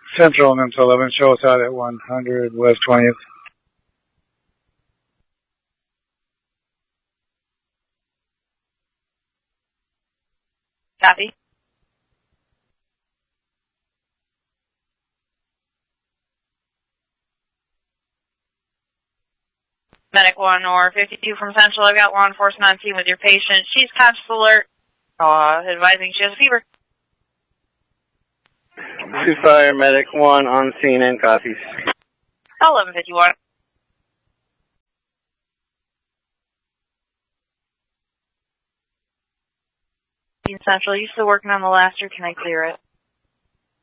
Central and into 11. Show us out at 100 West 20th. Copy. Medic 1 or 52 from Central. I've got law enforcement on scene with your patient. She's conscious alert. Advising she has a fever. Ceasefire, Medic 1 on scene and copies. 1151. Central, you still working on the last, or can I clear it?